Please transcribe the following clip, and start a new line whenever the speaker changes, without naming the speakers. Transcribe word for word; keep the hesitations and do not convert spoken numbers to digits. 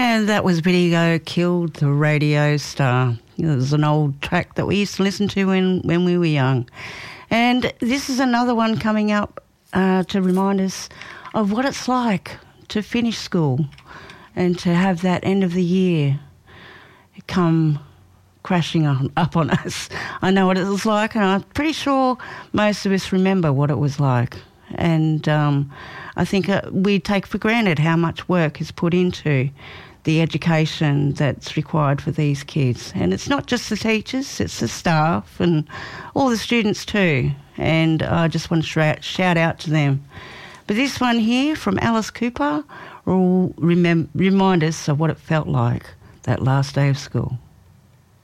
And that was Video Killed the Radio Star. It was an old track that we used to listen to when, when we were young. And this is another one coming up uh, to remind us of what it's like to finish school and to have that end of the year come crashing on, up on us. I know what it was like, and I'm pretty sure most of us remember what it was like. And um, I think uh, we take for granted how much work is put into the education that's required for these kids. And it's not just the teachers, it's the staff and all the students too. And I just want to sh- shout out to them. But this one here from Alice Cooper will remem- remind us of what it felt like that last day of school.